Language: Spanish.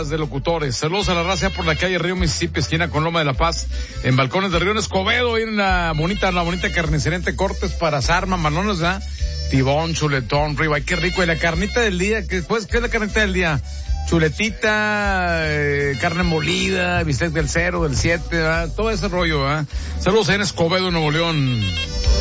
juntas de locutores. Saludos a la raza por la calle Río Mississippi, esquina con Loma de la Paz, en Balcones de Río Escobedo, ahí en la bonita carnicería Cortes para asar mamalones, ¿verdad? Tibón, chuletón, ribeye, qué rico. Y la carnita del día, ¿qué es la carnita del día? Chuletita, carne molida, bistec del 0, del 7, ¿verdad? Todo ese rollo, ¿verdad? Saludos ahí en Escobedo, Nuevo León.